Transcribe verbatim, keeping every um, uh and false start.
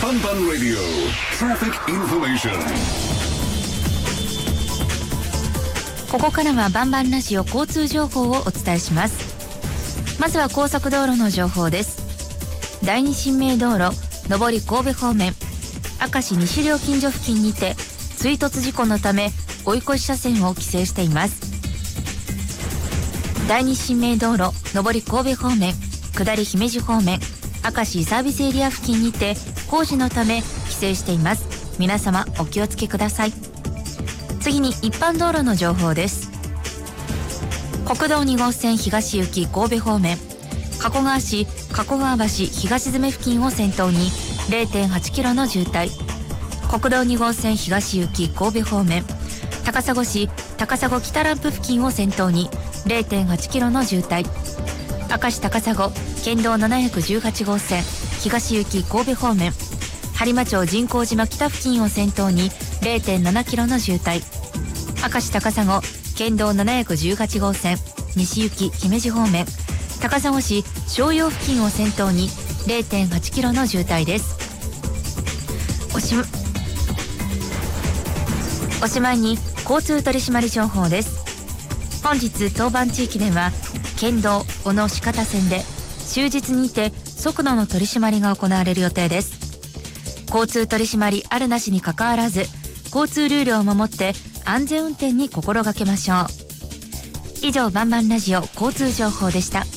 バンバンラディオトラフィックインフォメーション。 ここからはバンバンラジオ交通情報をお伝えします。まずは高速道路の情報です。第二新名道路上り神戸方面明石西料金所付近にて追突事故のため追い越し車線を規制しています。第二新名道路上り神戸方面下り姫路方面明石サービスエリア付近にて工事のため規制しています。皆様お気をつけください。次に一般道路の情報です。国道に号線東行き神戸方面加古川市加古川橋東詰付近を先頭に れいてんはちキロの渋滞。国道に号線東行き神戸方面高砂市高砂北ランプ付近を先頭に れいてんはちキロの渋滞。明石高砂県道ななひゃくじゅうはち号線東行き神戸方面播磨町神光島北付近を先頭に れいてんななキロの渋滞。明石高砂県道ななひゃくじゅうはち号線西行き姫路方面高砂市商用付近を先頭に れいてんはちキロの渋滞です。おしおしまいに交通取締情報です。本日当番地域では県道小野鹿田線で終日にて速度の取り締まりが行われる予定です。交通取り締まりあるなしにかかわらず交通ルールを守って安全運転に心がけましょう。以上バンバンラジオ交通情報でした。